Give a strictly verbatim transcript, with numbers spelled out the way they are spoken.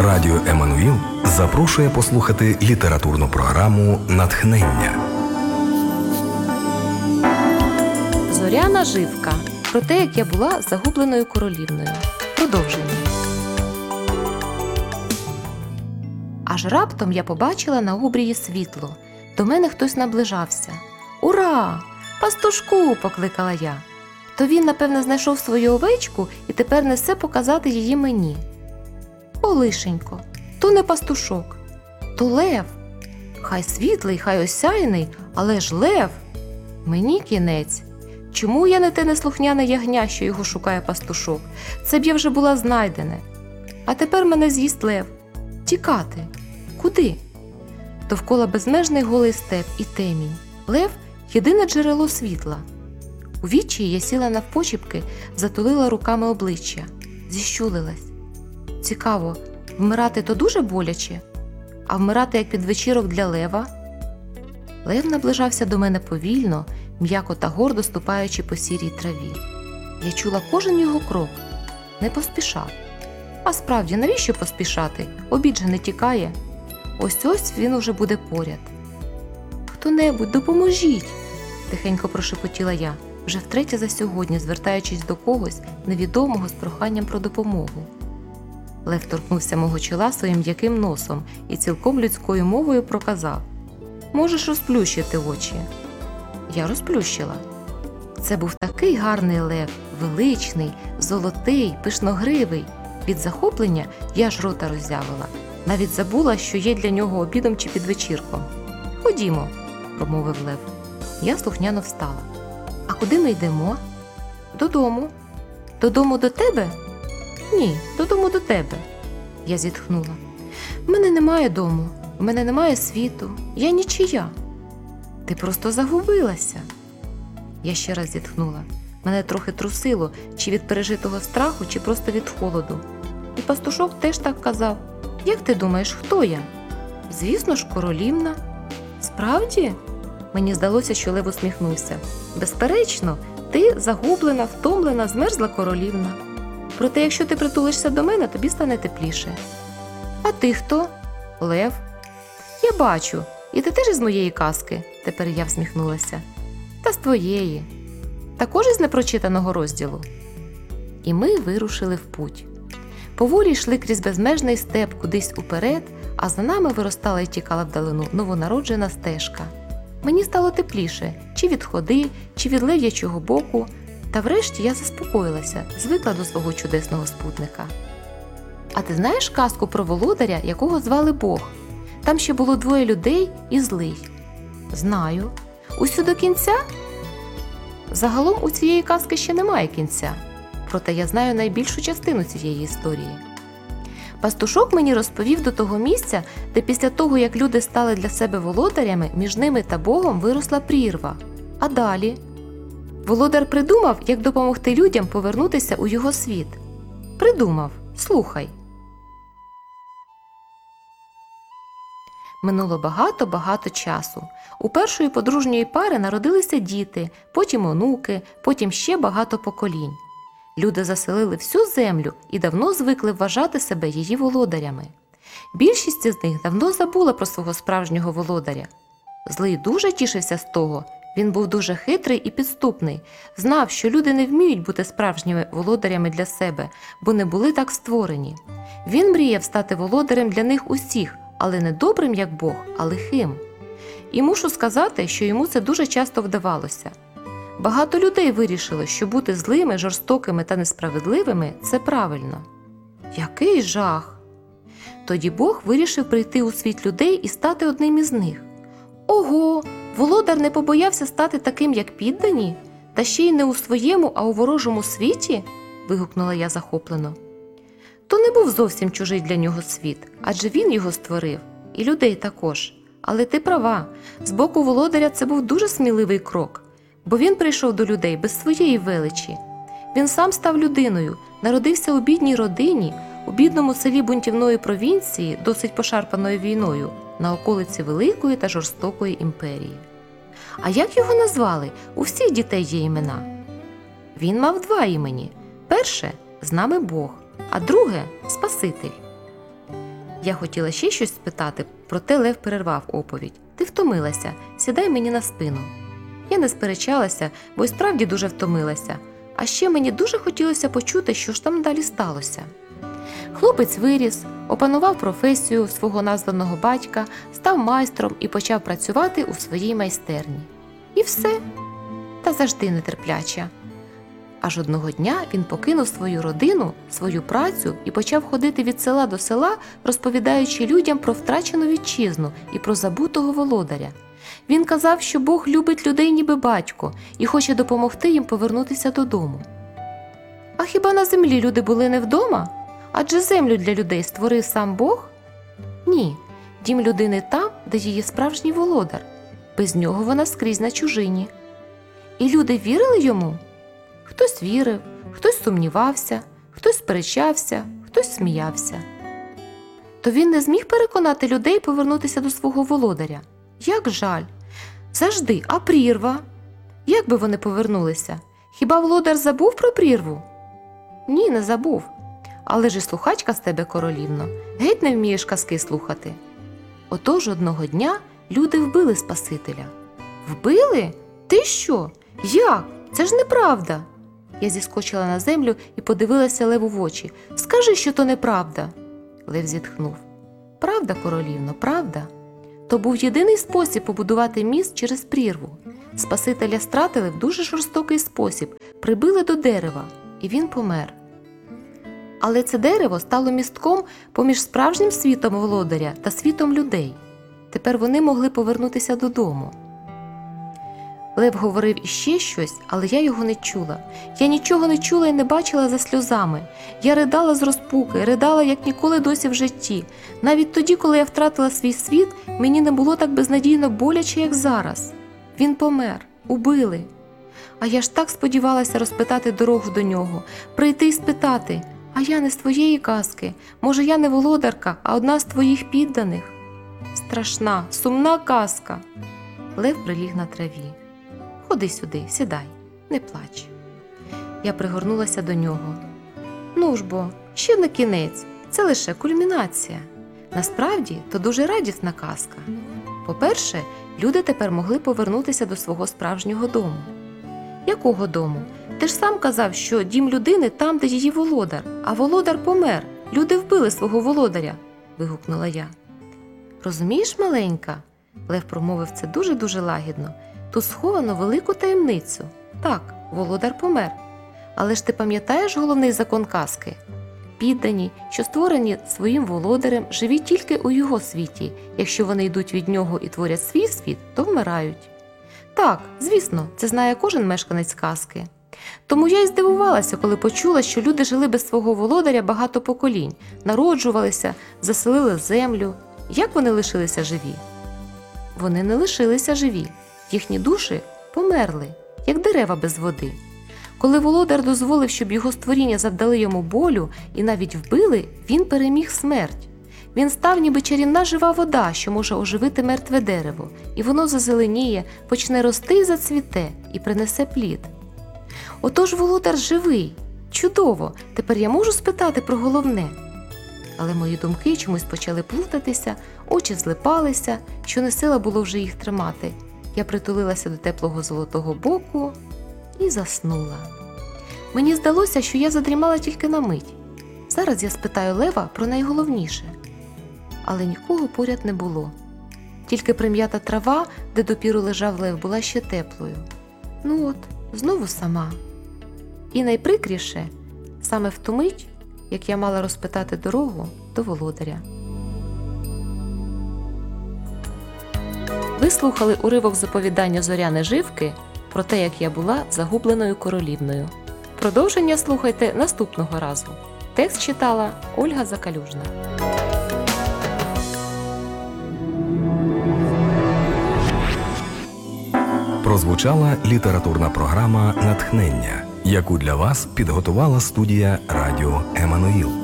Радіо Еммануїл запрошує послухати літературну програму «Натхнення». Зоряна Живка. Про те, як я була загубленою королівною. Продовження. Аж раптом я побачила на обрії світло. До мене хтось наближався. «Ура! Пастушку!» – покликала я. То він, напевне, знайшов свою овечку і тепер несе показати її мені. О, лишенько, то не пастушок, то лев. Хай світлий, хай осяйний, але ж лев. Мені кінець. Чому я не те неслухняне ягня, що його шукає пастушок? Це б я вже була знайдене. А тепер мене з'їсть лев. Тікати. Куди? Довкола безмежний голий степ і темінь. Лев – єдине джерело світла. У відчаї я сіла навпочіпки, затулила руками обличчя. Зіщулилась. Цікаво, вмирати то дуже боляче? А вмирати як під вечірок для лева? Лев наближався до мене повільно, м'яко та гордо ступаючи по сірій траві. Я чула кожен його крок. Не поспішав. А справді, навіщо поспішати? Обід же не тікає. Ось-ось він уже буде поряд. «Хто-небудь, допоможіть!» – тихенько прошепотіла я, вже втретє за сьогодні, звертаючись до когось невідомого з проханням про допомогу. Лев торкнувся мого чола своїм м'яким носом і цілком людською мовою проказав: «Можеш розплющити очі». Я розплющила. Це був такий гарний лев, величний, золотий, пишногривий. Від захоплення я ж рота роззявила. Навіть забула, що є для нього обідом чи підвечірком. «Ходімо», – промовив лев. Я слухняно встала. «А куди ми йдемо?» «Додому». «Додому до тебе?» «Ні, додому до тебе». Я зітхнула. «В мене немає дому, в мене немає світу, я нічия». «Ти просто загубилася». Я ще раз зітхнула. Мене трохи трусило, чи від пережитого страху, чи просто від холоду. І пастушок теж так казав. «Як ти думаєш, хто я?» «Звісно ж, королівна». «Справді?» Мені здалося, що лев усміхнувся. «Безперечно, ти загублена, втомлена, змерзла королівна. Проте, якщо ти притулишся до мене, тобі стане тепліше». «А ти хто?» «Лев». «Я бачу. І ти теж із моєї казки?» Тепер я всміхнулася. «Та з твоєї. Також із непрочитаного розділу». І ми вирушили в путь. Поволі йшли крізь безмежний степ кудись уперед, а за нами виростала і тікала вдалину новонароджена стежка. Мені стало тепліше, чи від ходи, чи від лев'ячого боку, та врешті я заспокоїлася, звикла до свого чудесного спутника. «А ти знаєш казку про володаря, якого звали Бог? Там ще було двоє людей і злий». «Знаю». «Усю до кінця?» Загалом у цієї казки ще немає кінця, проте я знаю найбільшу частину цієї історії. Пастушок мені розповів до того місця, де після того, як люди стали для себе володарями, між ними та Богом виросла прірва. А далі? Володар придумав, як допомогти людям повернутися у його світ. Придумав. Слухай. Минуло багато-багато часу. У першої подружньої пари народилися діти, потім онуки, потім ще багато поколінь. Люди заселили всю землю і давно звикли вважати себе її володарями. Більшість з них давно забула про свого справжнього володаря. Злий дуже тішився з того. Він був дуже хитрий і підступний, знав, що люди не вміють бути справжніми володарями для себе, бо не були так створені. Він мріяв стати володарем для них усіх, але не добрим, як Бог, а лихим. І мушу сказати, що йому це дуже часто вдавалося. Багато людей вирішили, що бути злими, жорстокими та несправедливими – це правильно. Який жах! Тоді Бог вирішив прийти у світ людей і стати одним із них. Ого! Володар не побоявся стати таким, як піддані? Та ще й не у своєму, а у ворожому світі? Вигукнула я захоплено. То не був зовсім чужий для нього світ, адже він його створив, і людей також. Але ти права, з боку володаря це був дуже сміливий крок, бо він прийшов до людей без своєї величі. Він сам став людиною, народився у бідній родині, у бідному селі бунтівної провінції, досить пошарпаної війною, на околиці великої та жорстокої імперії. А як його назвали? У всіх дітей є імена. Він мав два імені. Перше – з нами Бог, а друге – Спаситель. Я хотіла ще щось спитати, проте Лев перервав оповідь. Ти втомилася, сідай мені на спину. Я не сперечалася, бо й справді дуже втомилася. А ще мені дуже хотілося почути, що ж там далі сталося. Хлопець виріс, опанував професію свого названого батька, став майстром і почав працювати у своїй майстерні. І все. Та завжди нетерпляча. Аж одного дня він покинув свою родину, свою працю і почав ходити від села до села, розповідаючи людям про втрачену вітчизну і про забутого володаря. Він казав, що Бог любить людей ніби батько і хоче допомогти їм повернутися додому. А хіба на землі люди були не вдома? Адже землю для людей створив сам Бог? Ні, дім людини там, де її справжній володар. Без нього вона скрізь на чужині. І люди вірили йому? Хтось вірив, хтось сумнівався, хтось сперечався, хтось сміявся. То він не зміг переконати людей повернутися до свого володаря. Як жаль! Завжди, а прірва? Як би вони повернулися? Хіба володар забув про прірву? Ні, не забув. Але ж і слухачка з тебе, королівно, геть не вмієш казки слухати. Отож одного дня люди вбили Спасителя. Вбили? Ти що? Як? Це ж неправда. Я зіскочила на землю і подивилася Леву в очі. Скажи, що то неправда. Лев зітхнув. Правда, королівно, правда. То був єдиний спосіб побудувати міст через прірву. Спасителя стратили в дуже жорстокий спосіб, прибили до дерева, і він помер. Але це дерево стало містком поміж справжнім світом володаря та світом людей. Тепер вони могли повернутися додому. Лев говорив іще щось, але я його не чула. Я нічого не чула і не бачила за сльозами. Я ридала з розпуки, ридала, як ніколи досі в житті. Навіть тоді, коли я втратила свій світ, мені не було так безнадійно боляче, як зараз. Він помер, убили. А я ж так сподівалася розпитати дорогу до нього, прийти і спитати, а я не з твоєї казки, може я не володарка, а одна з твоїх підданих. Страшна, сумна казка. Лев приліг на траві. Ходи сюди, сідай, не плач. Я пригорнулася до нього. Ну ж бо, ще не кінець, це лише кульмінація. Насправді, то дуже радісна казка. По-перше, люди тепер могли повернутися до свого справжнього дому. Якого дому? Ти ж сам казав, що дім людини там, де її володар, а володар помер, люди вбили свого володаря, вигукнула я. Розумієш, маленька? Лев промовив це дуже-дуже лагідно. Тут сховано велику таємницю. Так, володар помер. Але ж ти пам'ятаєш головний закон казки? Піддані, що створені своїм володарем, живі тільки у його світі. Якщо вони йдуть від нього і творять свій світ, то вмирають. Так, звісно, це знає кожен мешканець казки. Тому я й здивувалася, коли почула, що люди жили без свого володаря багато поколінь, народжувалися, заселили землю. Як вони лишилися живі? Вони не лишилися живі. Їхні душі померли, як дерева без води. Коли володар дозволив, щоб його створіння завдали йому болю і навіть вбили, він переміг смерть. Він став ніби чарівна жива вода, що може оживити мертве дерево, і воно зазеленіє, почне рости і зацвіте, і принесе плід. Отож володар живий. Чудово, тепер я можу спитати про головне. Але мої думки чомусь почали плутатися, очі злипалися, що не сила було вже їх тримати. Я притулилася до теплого золотого боку і заснула. Мені здалося, що я задрімала тільки на мить. Зараз я спитаю Лева про найголовніше. Але нікого поряд не було. Тільки прим'ята трава, де допіру лежав Лев, була ще теплою. Ну от, знову сама. І найприкріше, саме в ту мить, як я мала розпитати дорогу до володаря. Ви слухали уривок з оповідання Зоряни Живки про те, як я була загубленою королівною. Продовження слухайте наступного разу. Текст читала Ольга Закалюжна. Прозвучала літературна програма «Натхнення», яку для вас підготувала студія радіо «Еммануїл».